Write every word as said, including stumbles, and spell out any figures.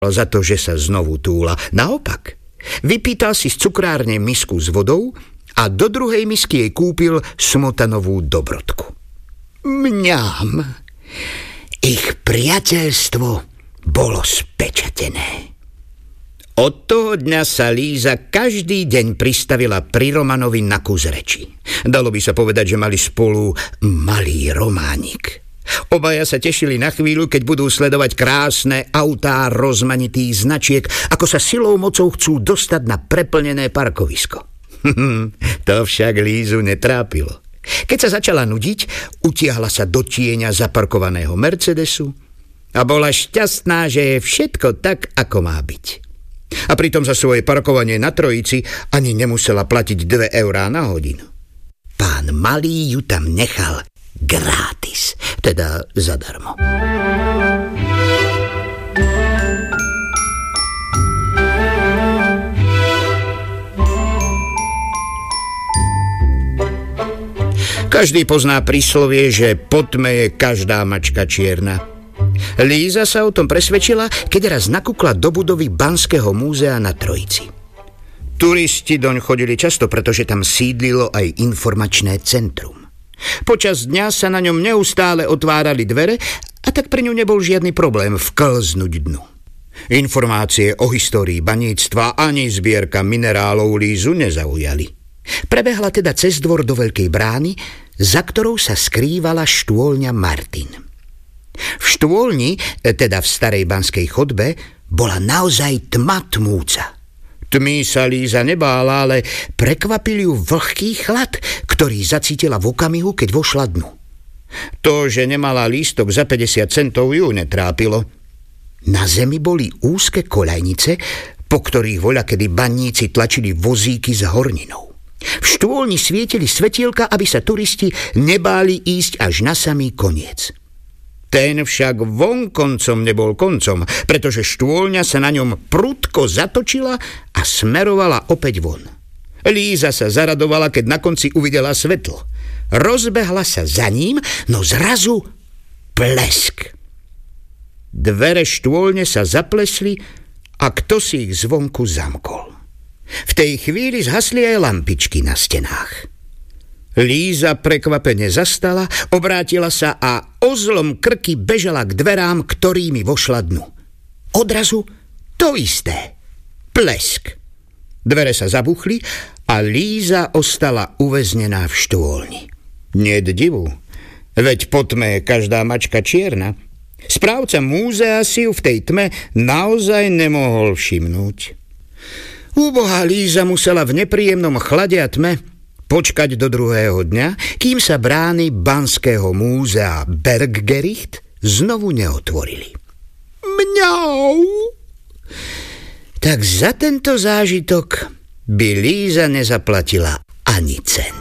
za to, že sa znovu túla. Naopak, vypýtal si z cukrárne misku s vodou a do druhej misky jej kúpil smotanovú dobrodku. Mňam, ich priateľstvo bolo spečatené. Od toho dňa sa Líza každý deň pristavila pri Romanovi na kus reči. Dalo by sa povedať, že mali spolu malý románik. Obaja sa tešili na chvíľu, keď budú sledovať krásne autá rozmanitých značiek, ako sa silou mocou chcú dostať na preplnené parkovisko. To však Lízu netrápilo. Keď sa začala nudiť, utiahla sa do tieňa zaparkovaného Mercedesu a bola šťastná, že je všetko tak, ako má byť. A pritom za svoje parkovanie na Trojici ani nemusela platiť dve eurá na hodinu. Pán Malý ju tam nechal gratis, teda zadarmo. Každý pozná príslovie, že po tme je každá mačka čierna. Líza sa o tom presvedčila, keď raz nakúkla do budovy Banského múzea na Trojici. Turisti doň chodili často, pretože tam sídlilo aj informačné centrum. Počas dňa sa na ňom neustále otvárali dvere a tak pre ňu nebol žiadny problém vklznúť dnu. Informácie o histórii baníctva ani zbierka minerálov Lízu nezaujali. Prebehla teda cez dvor do veľkej brány, za ktorou sa skrývala štôlňa Martin. V štôlni, teda v starej banskej chodbe, bola naozaj tma tmúca. Tmy sa Líza nebála, ale prekvapil ju vlhký chlad, ktorý zacítila v okamihu, keď vošla dnu. To, že nemala lístok za päťdesiat centov, ju netrápilo. Na zemi boli úzke koľajnice, po ktorých voľakedy baníci tlačili vozíky s horninou. V štôlni svietili svetielka, aby sa turisti nebáli ísť až na samý koniec. Ten však vonkoncom nebol koncom, pretože štôlňa sa na ňom prudko zatočila a smerovala opäť von. Líza sa zaradovala, keď na konci uvidela svetlo. Rozbehla sa za ním, no zrazu blesk. Dvere štôlne sa zaplesli a kto si ich zvonku zamkol. V tej chvíli zhasli aj lampičky na stenách. Líza prekvapene zastala, obrátila sa a ozlom krky bežala k dverám, ktorými vošla dnu. Odrazu to isté. Plesk. Dvere sa zabuchli a Líza ostala uväznená v štôlni. Niet divu, veď po tme je každá mačka čierna. Správca múzea si ju v tej tme naozaj nemohol všimnúť. Úbohá Líza musela v nepríjemnom chlade a tme počkať do druhého dňa, kým sa brány Banského múzea Berggericht znovu neotvorili. Mňau! Tak za tento zážitok by Líza nezaplatila ani cent.